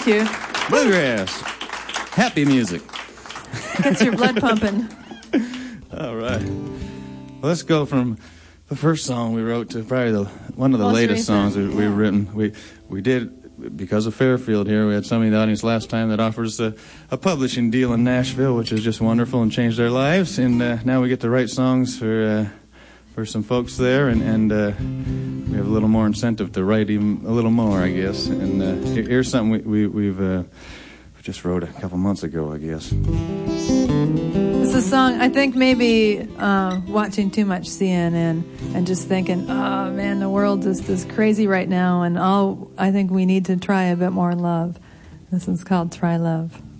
Thank you. Bluegrass. Happy music. Gets your blood pumping. All right. Well, let's go from the first song we wrote to probably one of the latest songs we've written. We did, because of Fairfield here, we had somebody in the audience last time that offers a publishing deal in Nashville, which is just wonderful and changed their lives. And now we get to write songs for some folks there, and we have a little more incentive to write even a little more, I guess. And here's something we've just wrote a couple months ago, I guess. It's a song, I think maybe watching too much CNN and just thinking, oh man, the world is crazy right now, and I think we need to try a bit more love. This is called Try Love.